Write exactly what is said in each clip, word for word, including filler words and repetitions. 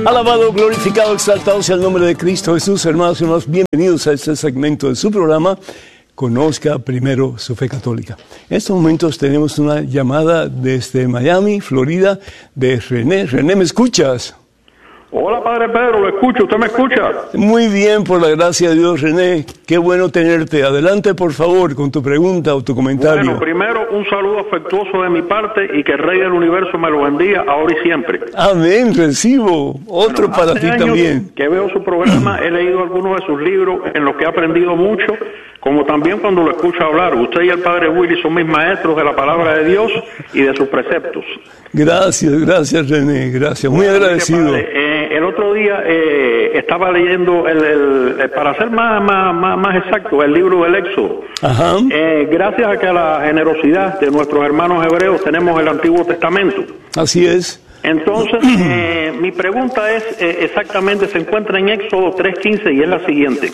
Alabado, glorificado, exaltado sea el nombre de Cristo Jesús. Hermanos y hermanos, bienvenidos a este segmento de su programa, Conozca Primero su Fe Católica. En estos momentos tenemos una llamada desde Miami, Florida, de René. René, ¿me escuchas? Hola, Padre Pedro, lo escucho, ¿usted me escucha? Muy bien, por la gracia de Dios, René. Qué bueno tenerte. Adelante, por favor, con tu pregunta o tu comentario. Bueno, primero, un saludo afectuoso de mi parte y que el Rey del Universo me lo bendiga ahora y siempre. Amén, recibo. Otro bueno, para ti también. Que veo su programa, he leído algunos de sus libros en los que he aprendido mucho, como también cuando lo escucho hablar. Usted y el Padre Willy son mis maestros de la palabra de Dios y de sus preceptos. Gracias, gracias, René, gracias. Muy bueno, agradecido. Padre, eh, el otro día eh, estaba leyendo, el, el, el, para ser más, más, más, más exacto, el libro del Éxodo. Ajá. Eh, gracias a que a la generosidad de nuestros hermanos hebreos tenemos el Antiguo Testamento. Así es. Entonces, eh, mi pregunta es, eh, exactamente, se encuentra en Éxodo tres quince y es la siguiente.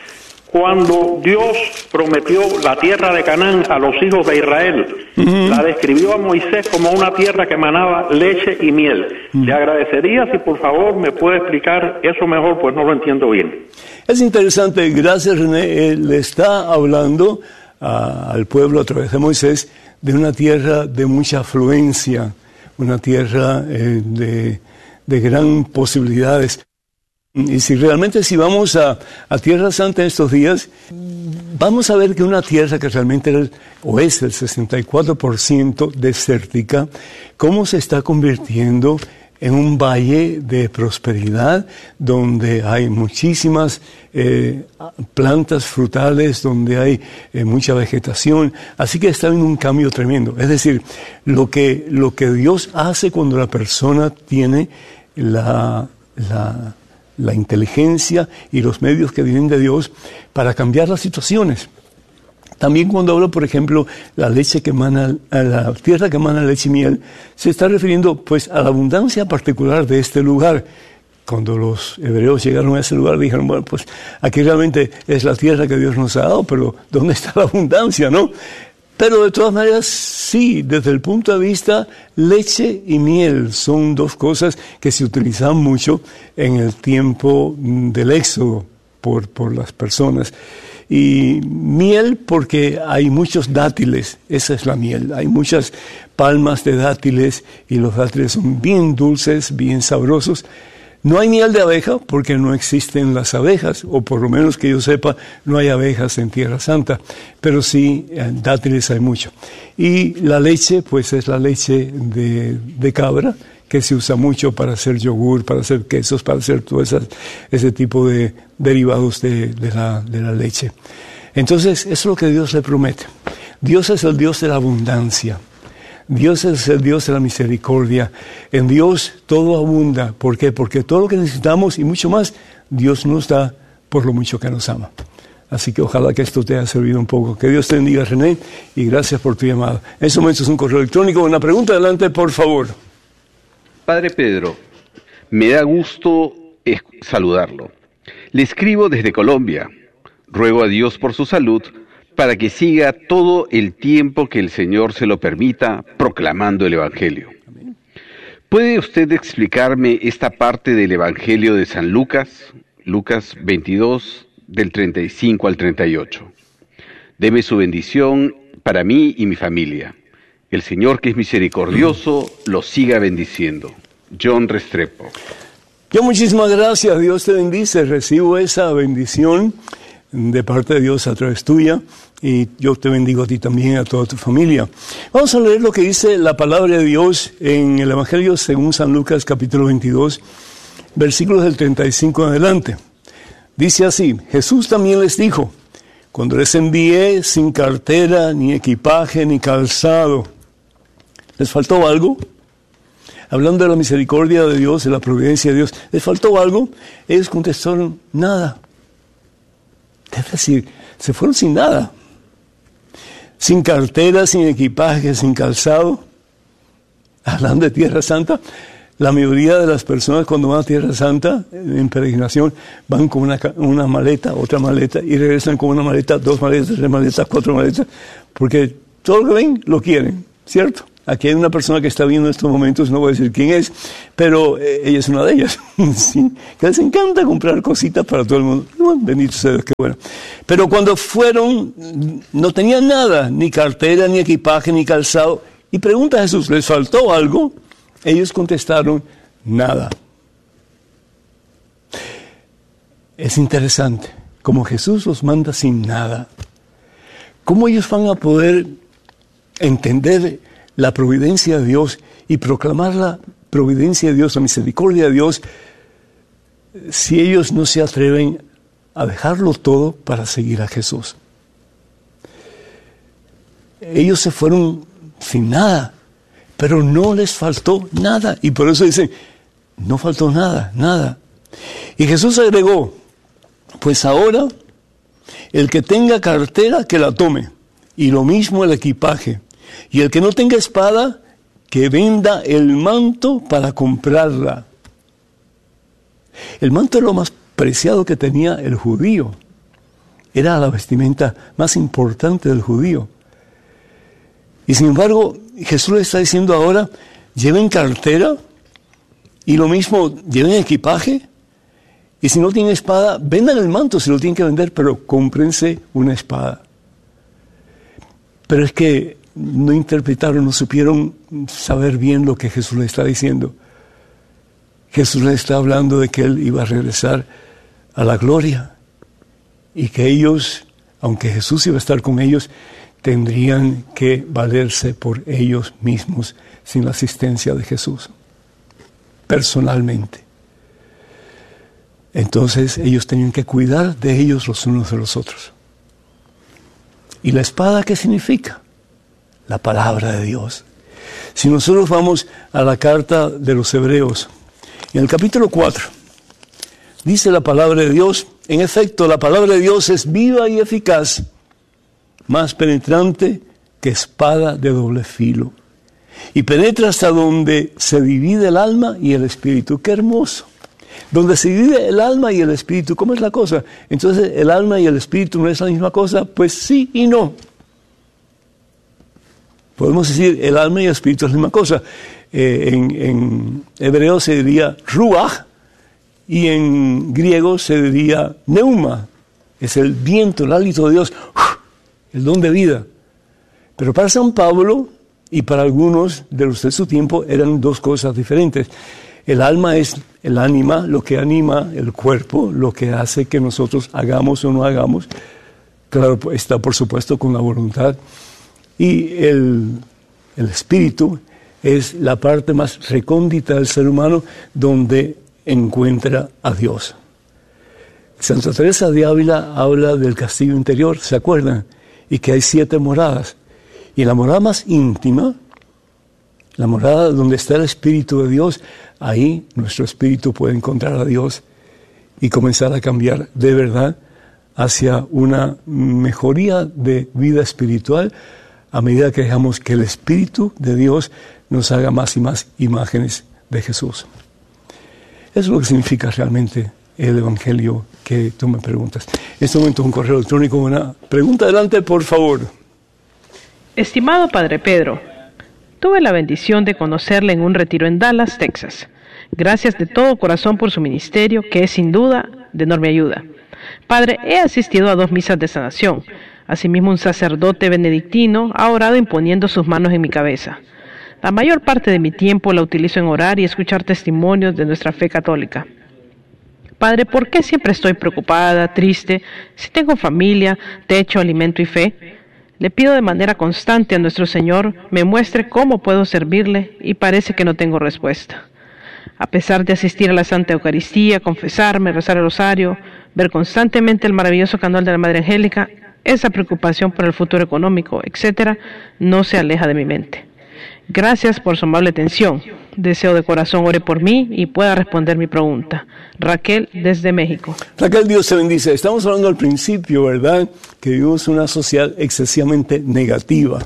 Cuando Dios prometió la tierra de Canaán a los hijos de Israel, uh-huh. la describió a Moisés como una tierra que emanaba leche y miel. Uh-huh. Le agradecería si por favor me puede explicar eso mejor, pues no lo entiendo bien. Es interesante, gracias René. Él le está hablando a, al pueblo a través de Moisés de una tierra de mucha afluencia, una tierra eh, de, de gran posibilidades. Y si realmente si vamos a, a Tierra Santa estos días, vamos a ver que una tierra que realmente era, o es el sesenta y cuatro por ciento desértica, cómo se está convirtiendo en un valle de prosperidad, donde hay muchísimas eh, plantas frutales, donde hay eh, mucha vegetación. Así que está en un cambio tremendo. Es decir, lo que, lo que Dios hace cuando la persona tiene la... la la inteligencia y los medios que vienen de Dios para cambiar las situaciones. También cuando hablo, por ejemplo, la leche que emana, a la tierra que emana leche y miel, se está refiriendo pues a la abundancia particular de este lugar. Cuando los hebreos llegaron a ese lugar, dijeron, bueno, pues aquí realmente es la tierra que Dios nos ha dado, pero ¿dónde está la abundancia, no? Pero de todas maneras, sí, desde el punto de vista, leche y miel son dos cosas que se utilizaban mucho en el tiempo del Éxodo por, por las personas. Y miel porque hay muchos dátiles, esa es la miel. Hay muchas palmas de dátiles y los dátiles son bien dulces, bien sabrosos. No hay miel de abeja porque no existen las abejas, o por lo menos que yo sepa, no hay abejas en Tierra Santa, pero sí en dátiles hay mucho. Y la leche, pues es la leche de, de cabra, que se usa mucho para hacer yogur, para hacer quesos, para hacer todo esa, ese tipo de derivados de, de, la, de la leche. Entonces, eso es lo que Dios le promete. Dios es el Dios de la abundancia. Dios es el Dios de la misericordia. En Dios todo abunda. ¿Por qué? Porque todo lo que necesitamos y mucho más, Dios nos da por lo mucho que nos ama. Así que ojalá que esto te haya servido un poco. Que Dios te bendiga, René, y gracias por tu llamada. En este momento es un correo electrónico. Una pregunta, adelante, por favor. Padre Pedro, me da gusto saludarlo. Le escribo desde Colombia. Ruego a Dios por su salud, para que siga todo el tiempo que el Señor se lo permita proclamando el Evangelio. ¿Puede usted explicarme esta parte del Evangelio de San Lucas, Lucas veintidós, del treinta y cinco al treinta y ocho? Deme su bendición para mí y mi familia. El Señor, que es misericordioso, lo siga bendiciendo. John Restrepo. Yo muchísimas gracias, Dios te bendice, recibo esa bendición de parte de Dios a través tuya, y yo te bendigo a ti también y a toda tu familia. Vamos a leer lo que dice la palabra de Dios en el Evangelio según San Lucas, capítulo veintidós, versículos del treinta y cinco en adelante. Dice así: Jesús también les dijo, cuando les envié sin cartera, ni equipaje, ni calzado, ¿les faltó algo? Hablando de la misericordia de Dios, de la providencia de Dios, ¿les faltó algo? Ellos contestaron, nada. Es decir, se fueron sin nada. Sin cartera, sin equipaje, sin calzado. Hablando de Tierra Santa, la mayoría de las personas cuando van a Tierra Santa, en peregrinación, van con una, una maleta, otra maleta, y regresan con una maleta, dos maletas, tres maletas, cuatro maletas, porque todo lo que ven, lo quieren, ¿cierto? aquí hay una persona que está viendo en estos momentos, no voy a decir quién es, pero eh, ella es una de ellas, ¿sí? Que les encanta comprar cositas para todo el mundo. Bueno, bendito sea Dios, qué bueno. Pero cuando fueron, no tenían nada, ni cartera, ni equipaje, ni calzado. Y pregunta a Jesús, ¿les faltó algo? Ellos contestaron, nada. Es interesante, como Jesús los manda sin nada, ¿cómo ellos van a poder entender la providencia de Dios y proclamar la providencia de Dios, la misericordia de Dios, si ellos no se atreven a dejarlo todo para seguir a Jesús? Ellos se fueron sin nada, pero no les faltó nada. Y por eso dicen, no faltó nada, nada. Y Jesús agregó, pues ahora el que tenga cartera, que la tome, y lo mismo el equipaje. Y el que no tenga espada, que venda el manto para comprarla. El manto era lo más preciado que tenía el judío. Era la vestimenta más importante del judío. Y sin embargo, Jesús le está diciendo ahora, lleven cartera, y lo mismo, lleven equipaje, y si no tienen espada, vendan el manto si lo tienen que vender, pero cómprense una espada. Pero es que no interpretaron, no supieron saber bien lo que Jesús le está diciendo. Jesús le está hablando de que Él iba a regresar a la gloria y que ellos, aunque Jesús iba a estar con ellos, tendrían que valerse por ellos mismos sin la asistencia de Jesús, personalmente. Entonces ellos tenían que cuidar de ellos los unos de los otros. ¿Y la espada qué significa? La palabra de Dios. Si nosotros vamos a la carta de los Hebreos, en el capítulo cuatro, dice la palabra de Dios, en efecto, la palabra de Dios es viva y eficaz, más penetrante que espada de doble filo, y penetra hasta donde se divide el alma y el espíritu. ¡Qué hermoso! Donde se divide el alma y el espíritu, ¿cómo es la cosa? Entonces, ¿el alma y el espíritu no es la misma cosa? Pues sí y no. Podemos decir, el alma y el espíritu es la misma cosa. Eh, en, en hebreo se diría ruach, y en griego se diría neuma. Es el viento, el hálito de Dios, el don de vida. Pero para San Pablo, y para algunos de los de su tiempo, eran dos cosas diferentes. El alma es el ánima, lo que anima el cuerpo, lo que hace que nosotros hagamos o no hagamos. Claro, está por supuesto con la voluntad. Y el, el espíritu es la parte más recóndita del ser humano donde encuentra a Dios. Santa Teresa de Ávila habla del castillo interior, ¿se acuerdan? Y que hay siete moradas. Y la morada más íntima, la morada donde está el Espíritu de Dios, ahí nuestro espíritu puede encontrar a Dios y comenzar a cambiar de verdad hacia una mejoría de vida espiritual a medida que dejamos que el Espíritu de Dios nos haga más y más imágenes de Jesús. Eso es lo que significa realmente el Evangelio que tú me preguntas. En este momento un correo electrónico, una pregunta. Adelante, por favor. Estimado Padre Pedro, tuve la bendición de conocerle en un retiro en Dallas, Texas. Gracias de todo corazón por su ministerio, que es sin duda de enorme ayuda. Padre, he asistido a dos misas de sanación. Asimismo, un sacerdote benedictino ha orado imponiendo sus manos en mi cabeza. La mayor parte de mi tiempo la utilizo en orar y escuchar testimonios de nuestra fe católica. Padre, ¿por qué siempre estoy preocupada, triste, si tengo familia, techo, alimento y fe? Le pido de manera constante a nuestro Señor me muestre cómo puedo servirle y parece que no tengo respuesta. A pesar de asistir a la Santa Eucaristía, confesarme, rezar el rosario, ver constantemente el maravilloso canal de la Madre Angélica, esa preocupación por el futuro económico, etcétera, no se aleja de mi mente. Gracias por su amable atención. Deseo de corazón ore por mí y pueda responder mi pregunta. Raquel, desde México. Raquel, Dios te bendice. Estamos hablando al principio, ¿verdad? Que vivimos una sociedad excesivamente negativa.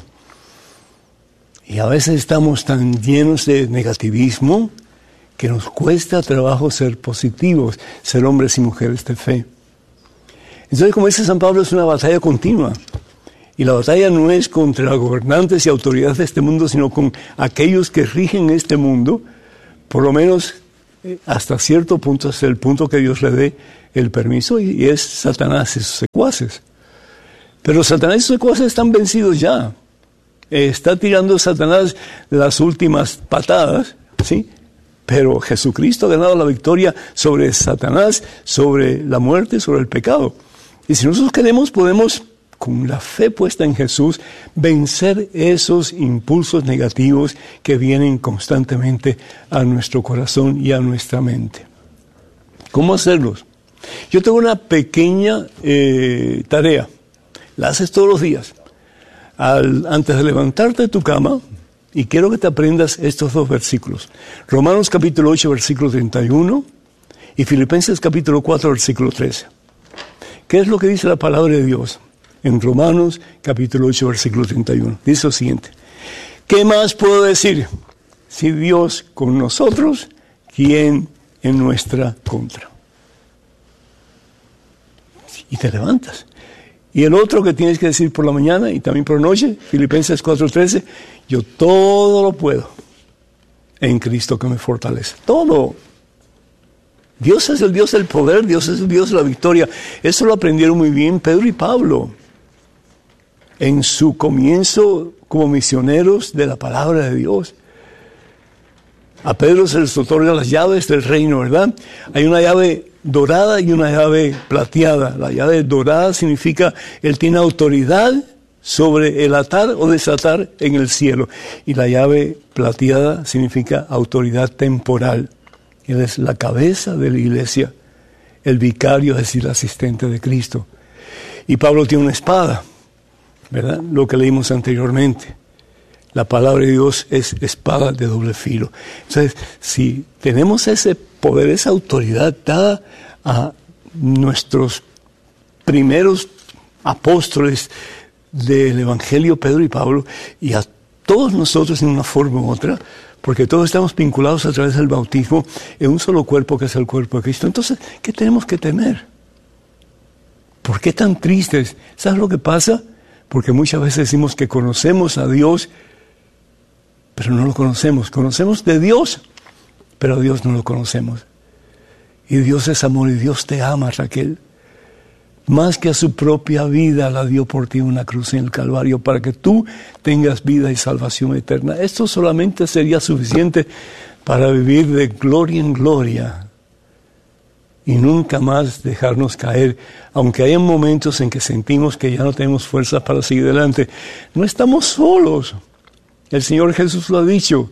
Y a veces estamos tan llenos de negativismo que nos cuesta trabajo ser positivos, ser hombres y mujeres de fe. Entonces, como dice San Pablo, es una batalla continua. Y la batalla no es contra gobernantes y autoridades de este mundo, sino con aquellos que rigen este mundo, por lo menos eh, hasta cierto punto, hasta el punto que Dios le dé el permiso, y, y es Satanás y sus secuaces. Pero Satanás y sus secuaces están vencidos ya. Eh, está tirando Satanás las últimas patadas, ¿sí? Pero Jesucristo ha ganado la victoria sobre Satanás, sobre la muerte, sobre el pecado. Y si nosotros queremos, podemos, con la fe puesta en Jesús, vencer esos impulsos negativos que vienen constantemente a nuestro corazón y a nuestra mente. ¿Cómo hacerlos? Yo tengo una pequeña eh, tarea. La haces todos los días. Al, antes de levantarte de tu cama, y quiero que te aprendas estos dos versículos. Romanos capítulo ocho, versículo treinta y uno, y Filipenses capítulo cuatro, versículo trece. ¿Qué es lo que dice la palabra de Dios? En Romanos capítulo ocho, versículo treinta y uno. Dice lo siguiente: ¿qué más puedo decir? Si Dios con nosotros, ¿quién en nuestra contra? Y te levantas. Y el otro que tienes que decir por la mañana y también por la noche, Filipenses cuatro trece, yo todo lo puedo en Cristo que me fortalece. Todo. Dios es el Dios del poder, Dios es el Dios de la victoria. Eso lo aprendieron muy bien Pedro y Pablo en su comienzo como misioneros de la palabra de Dios. A Pedro se les otorga las llaves del reino, ¿verdad? Hay una llave dorada y una llave plateada. La llave dorada significa él tiene autoridad sobre el atar o desatar en el cielo. Y la llave plateada significa autoridad temporal. Él es la cabeza de la iglesia, el vicario, es decir, el asistente de Cristo. Y Pablo tiene una espada, ¿verdad? Lo que leímos anteriormente. La palabra de Dios es espada de doble filo. Entonces, si tenemos ese poder, esa autoridad dada a nuestros primeros apóstoles del Evangelio, Pedro y Pablo, y a todos nosotros en una forma u otra, porque todos estamos vinculados a través del bautismo en un solo cuerpo que es el cuerpo de Cristo. Entonces, ¿qué tenemos que temer? ¿Por qué tan tristes? ¿Sabes lo que pasa? Porque muchas veces decimos que conocemos a Dios, pero no lo conocemos. Conocemos de Dios, pero a Dios no lo conocemos. Y Dios es amor y Dios te ama, Raquel. Más que a su propia vida la dio por ti en una cruz en el Calvario para que tú tengas vida y salvación eterna. Esto solamente sería suficiente para vivir de gloria en gloria y nunca más dejarnos caer, aunque hay momentos en que sentimos que ya no tenemos fuerzas para seguir adelante. No estamos solos. El Señor Jesús lo ha dicho.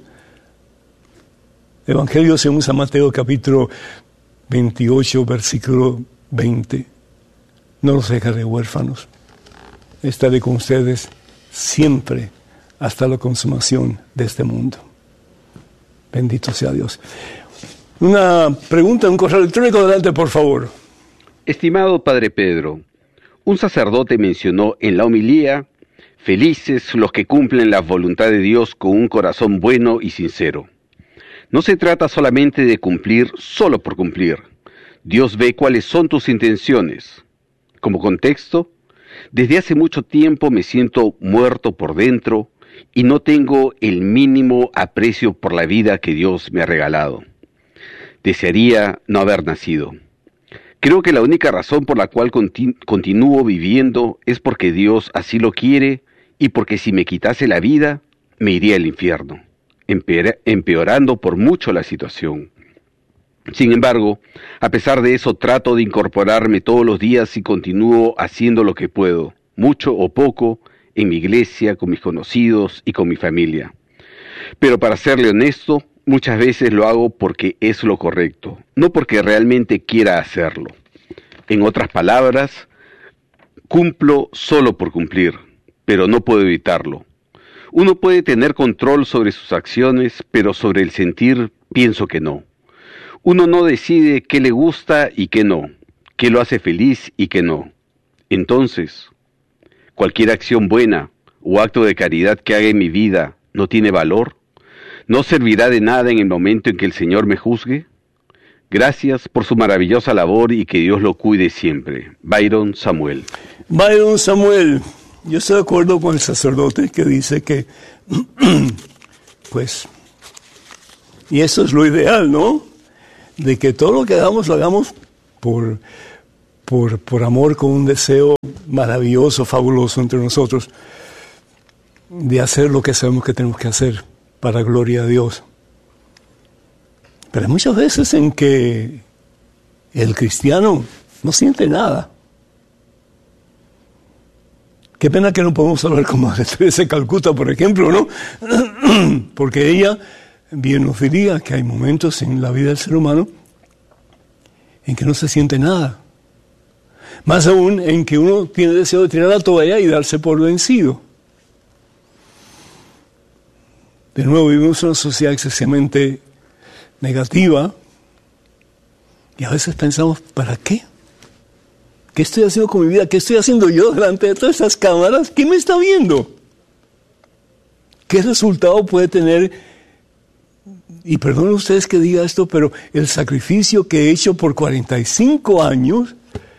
Evangelio según San Mateo, capítulo veintiocho, versículo veinte. No los dejaré huérfanos. Estaré con ustedes siempre hasta la consumación de este mundo. Bendito sea Dios. Una pregunta, un correo electrónico, adelante, por favor. Estimado Padre Pedro, un sacerdote mencionó en la homilía: felices los que cumplen la voluntad de Dios con un corazón bueno y sincero. No se trata solamente de cumplir solo por cumplir. Dios ve cuáles son tus intenciones. Como contexto, desde hace mucho tiempo me siento muerto por dentro y no tengo el mínimo aprecio por la vida que Dios me ha regalado. Desearía no haber nacido. Creo que la única razón por la cual continu- continúo viviendo es porque Dios así lo quiere y porque si me quitase la vida, me iría al infierno, empeora- empeorando por mucho la situación. Sin embargo, a pesar de eso, trato de incorporarme todos los días y continúo haciendo lo que puedo, mucho o poco, en mi iglesia, con mis conocidos y con mi familia. Pero para serle honesto, muchas veces lo hago porque es lo correcto, no porque realmente quiera hacerlo. En otras palabras, cumplo solo por cumplir, pero no puedo evitarlo. Uno puede tener control sobre sus acciones, pero sobre el sentir pienso que no. Uno no decide qué le gusta y qué no, qué lo hace feliz y qué no. Entonces, cualquier acción buena o acto de caridad que haga en mi vida no tiene valor, no servirá de nada en el momento en que el Señor me juzgue. Gracias por su maravillosa labor y que Dios lo cuide siempre. Byron Samuel. Byron Samuel, yo estoy de acuerdo con el sacerdote que dice que, pues, y eso es lo ideal, ¿no? De que todo lo que hagamos lo hagamos por, por, por amor, con un deseo maravilloso, fabuloso entre nosotros, de hacer lo que sabemos que tenemos que hacer para gloria a Dios. Pero hay muchas veces en que el cristiano no siente nada. Qué pena que no podemos hablar con Madre Teresa de Calcuta, por ejemplo, ¿no? Porque ella bien nos diría que hay momentos en la vida del ser humano en que no se siente nada. Más aún en que uno tiene deseo de tirar la toalla y darse por vencido. De nuevo, vivimos en una sociedad excesivamente negativa y a veces pensamos, ¿para qué? ¿Qué estoy haciendo con mi vida? ¿Qué estoy haciendo yo delante de todas estas cámaras? ¿Quién me está viendo? ¿Qué resultado puede tener? Y perdonen ustedes que diga esto, pero el sacrificio que he hecho por cuarenta y cinco años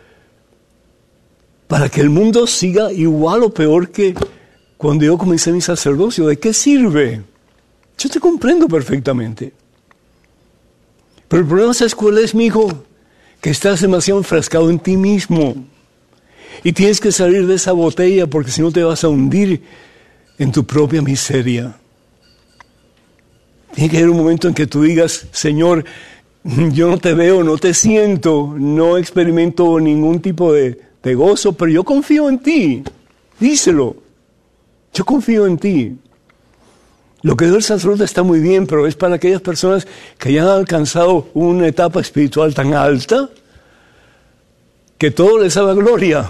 para que el mundo siga igual o peor que cuando yo comencé mi sacerdocio, ¿de qué sirve? Yo te comprendo perfectamente. Pero el problema, ¿sabes cuál es, mi hijo? Que estás demasiado enfrascado en ti mismo. Y tienes que salir de esa botella porque si no te vas a hundir en tu propia miseria. Tiene que haber un momento en que tú digas, Señor, yo no te veo, no te siento, no experimento ningún tipo de, de gozo, pero yo confío en ti. Díselo. Yo confío en ti. Lo que dio el sacerdote está muy bien, pero es para aquellas personas que ya han alcanzado una etapa espiritual tan alta que todo les sabe a gloria.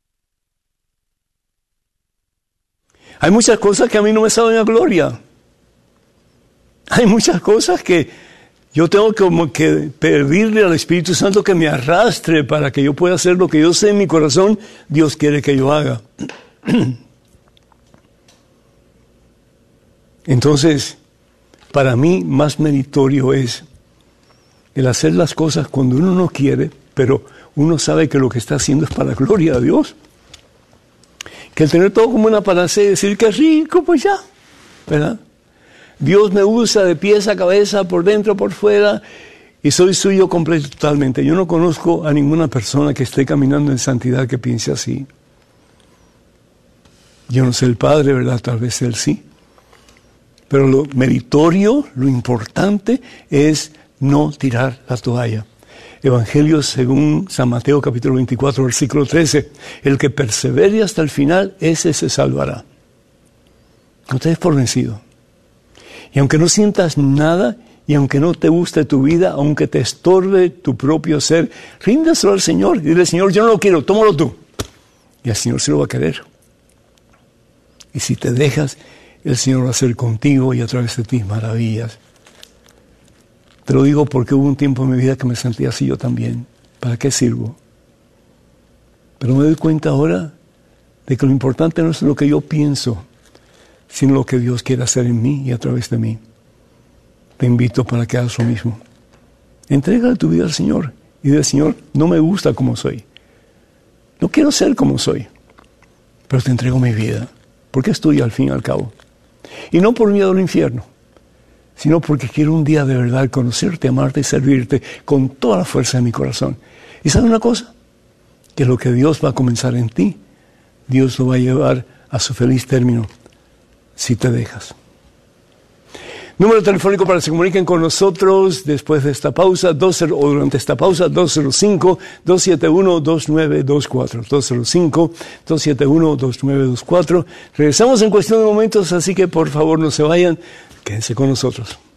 Hay muchas cosas que a mí no me saben a gloria. Hay muchas cosas que yo tengo como que pedirle al Espíritu Santo que me arrastre para que yo pueda hacer lo que yo sé en mi corazón, Dios quiere que yo haga. Entonces, para mí más meritorio es el hacer las cosas cuando uno no quiere, pero uno sabe que lo que está haciendo es para gloria a Dios. Que el tener todo como una panacea y decir que rico, pues ya, ¿verdad? Dios me usa de pies a cabeza, por dentro, por fuera, y soy suyo completo totalmente. Yo no conozco a ninguna persona que esté caminando en santidad que piense así. Yo no sé el Padre, ¿verdad? Tal vez Él sí. Pero lo meritorio, lo importante es no tirar la toalla. Evangelio según San Mateo capítulo veinticuatro, versículo trece. El que persevere hasta el final, ese se salvará. No te des por vencido. Y aunque no sientas nada, y aunque no te guste tu vida, aunque te estorbe tu propio ser, ríndeselo al Señor y dile, Señor, yo no lo quiero, tómalo tú. Y el Señor se lo va a querer. Y si te dejas, el Señor va a hacer contigo y a través de ti maravillas. Te lo digo porque hubo un tiempo en mi vida que me sentía así yo también. ¿Para qué sirvo? Pero me doy cuenta ahora de que lo importante no es lo que yo pienso, sino lo que Dios quiere hacer en mí y a través de mí. Te invito para que hagas lo mismo. Entrégale tu vida al Señor y dile, Señor, no me gusta como soy. No quiero ser como soy, pero te entrego mi vida, porque es tuya al fin y al cabo. Y no por miedo al infierno, sino porque quiero un día de verdad conocerte, amarte y servirte con toda la fuerza de mi corazón. ¿Y sabes una cosa? Que lo que Dios va a comenzar en ti, Dios lo va a llevar a su feliz término, si te dejas. Número telefónico para que se comuniquen con nosotros después de esta pausa, dos o durante esta pausa, dos cero cinco, dos siete uno, dos nueve dos cuatro, dos cero cinco, dos siete uno, dos nueve dos cuatro. Regresamos en cuestión de momentos, así que por favor no se vayan, quédense con nosotros.